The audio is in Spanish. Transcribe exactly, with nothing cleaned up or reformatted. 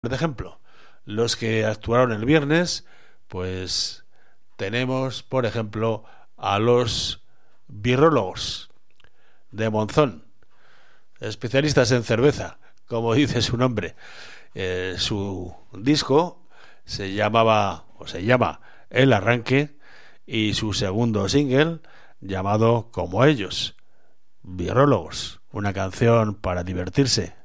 Por ejemplo, los que actuaron el viernes, pues tenemos, por ejemplo, a los birrólogos de Monzón, especialistas en cerveza, como dice su nombre. Eh, su disco se llamaba, o se llama El Arranque, y su segundo single, llamado como ellos, Birrólogos, una canción para divertirse.